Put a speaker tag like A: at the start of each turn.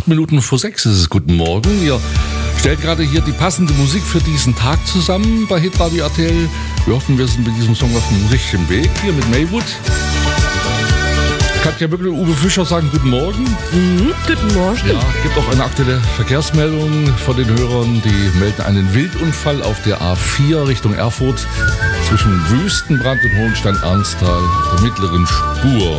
A: 8 Minuten vor 6 ist es. Guten Morgen. Ihr stellt gerade hier die passende Musik für diesen Tag zusammen bei Hitradio RTL. Wir hoffen, wir sind mit diesem Song auf dem richtigen Weg. Hier mit Maywood. Katja Böckel und Uwe Fischer sagen Guten Morgen.
B: Guten Morgen.
A: Ja, gibt auch eine aktuelle Verkehrsmeldung von den Hörern. Die melden einen Wildunfall auf der A4 Richtung Erfurt zwischen Wüstenbrand und Hohenstein-Ernsthal auf der mittleren Spur.